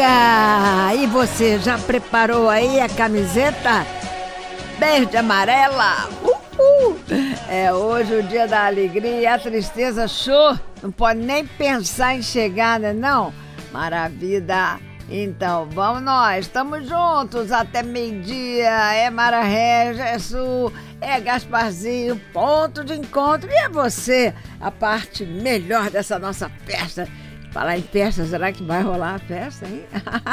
amiga! E você já preparou aí a camiseta verde e amarela? É hoje o dia da alegria e a tristeza, show! Não pode nem pensar em chegar, né não? Maravilha! Então, vamos nós, estamos juntos até meio-dia, é Mara Regis, é Gasparzinho, ponto de encontro, e é você, a parte melhor dessa nossa festa. Falar em festa, será que vai rolar a festa, hein?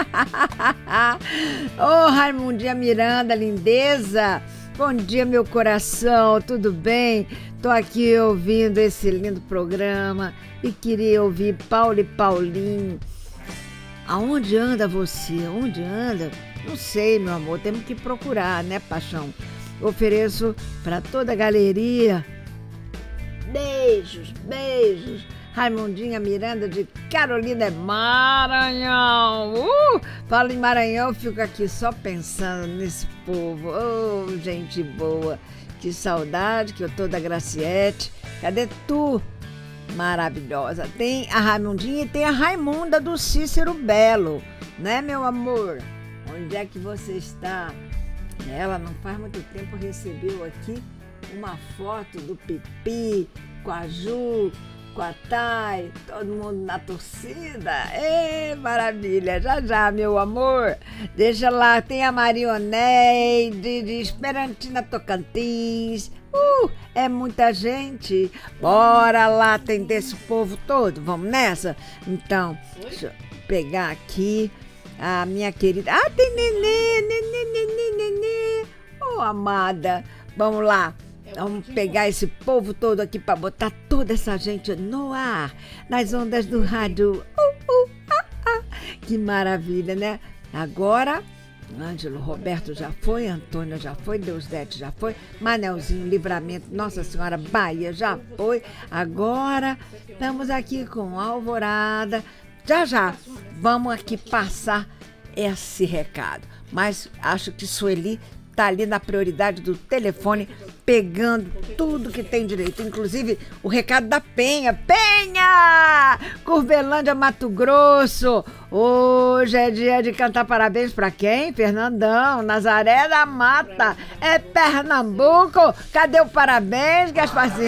Ô, Raimundinha Miranda, lindeza, bom dia, meu coração, tudo bem? Tô aqui ouvindo esse lindo programa e queria ouvir Paulo e Paulinho. Aonde anda você? Onde anda? Não sei, meu amor. Temos que procurar, né, paixão? Ofereço para toda a galeria. Beijos, beijos. Raimundinha Miranda de Carolina Maranhão. Falo em Maranhão, eu fico aqui só pensando nesse povo. Oh, gente boa. Que saudade que eu tô da Graciete. Cadê tu? Maravilhosa. Tem a Raimundinha e tem a Raimunda do Cícero Belo, né, meu amor? Onde é que você está? Ela não faz muito tempo recebeu aqui uma foto do Pipi com a Ju, com a Thay, todo mundo na torcida. Maravilha, já já, meu amor. Deixa lá, tem a Marioneide de Esperantina Tocantins. É muita gente. Bora lá atender esse povo todo. Vamos nessa? Então, deixa eu pegar aqui a minha querida. Tem nenê. Amada. Vamos lá. Vamos pegar esse povo todo aqui para botar toda essa gente no ar, nas ondas do rádio. Que maravilha, né? Agora, Ângelo Roberto já foi, Antônia já foi, Deusdete já foi, Manelzinho, Livramento, Nossa Senhora, Bahia já foi. Agora estamos aqui com Alvorada. Já vamos aqui passar esse recado. Mas acho que Sueli tá ali na prioridade do telefone, pegando tudo que tem direito, inclusive o recado da Penha. Penha! Curvelândia, Mato Grosso. Hoje é dia de cantar parabéns pra quem? Fernandão, Nazaré da Mata. É Pernambuco. Cadê o parabéns, Gasparzinho?